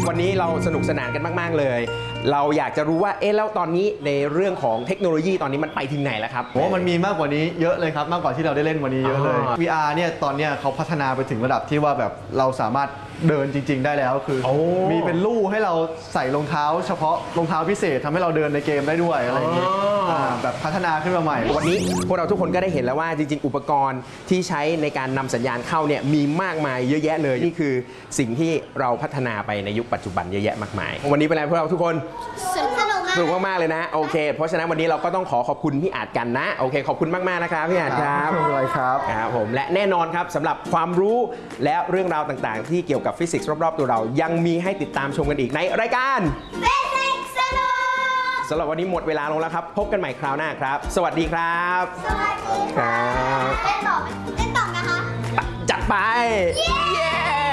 วันนี้เราสนุกสนานกันมากๆเลยเราอยากจะรู้ว่าแล้วตอนนี้ในเรื่องของเทคโนโลยีตอนนี้มันไปถึงไหนแล้วครับโอ้มันมีมากกว่านี้เยอะเลยครับมากกว่าที่เราได้เล่นวันนี้เยอะเลย VR เนี่ยตอนนี้เขาพัฒนาไปถึงระดับที่ว่าแบบเราสามารถเดินจริงๆได้แล้วคือมีเป็นลู่ให้เราใส่รองเท้าเฉพาะรองเท้าพิเศษทำให้เราเดินในเกมได้ด้วยอะไรอย่างนี้แบบพัฒนาขึ้นมาใหม่วันนี้พวกเราทุกคนก็ได้เห็นแล้วว่าจริงๆอุปกรณ์ที่ใช้ในการนำสัญญาณเข้าเนี่ยมีมากมายเยอะแยะเลยนี่คือสิ่งที่เราพัฒนาไปในยุคปัจจุบันเยอะแยะมากมายวันนี้เป็นไรพวกเราทุกคนสนุกมากๆเลยนะโอเคเพราะฉะนั้นวันนี้เราก็ต้องขอบคุณพี่อาจกันนะโอเคขอบคุณมากๆนะครับพี่อาจครับไม่เป็นไรครับครับผมและแน่นอนครับสำหรับความรู้และเรื่องราวต่างๆที่เกี่ยวกับฟิสิกส์รอบๆตัวเรายังมีให้ติดตามชมกันอีกในรายการฟิสิกส์สนุกสำหรับวันนี้หมดเวลาลงแล้วครับพบกันใหม่คราวหน้าครับสวัสดีครับสวัสดีครับเล่นต่อนะคะจัดไปเย้